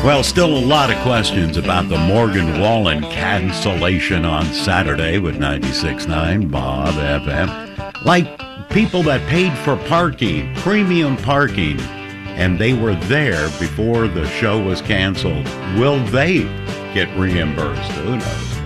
Well, still a lot of questions about the Morgan Wallen cancellation on Saturday with 96.9 Bob FM. Like people that paid for parking, premium parking, and they were there before the show was canceled. Will they get reimbursed? Who knows?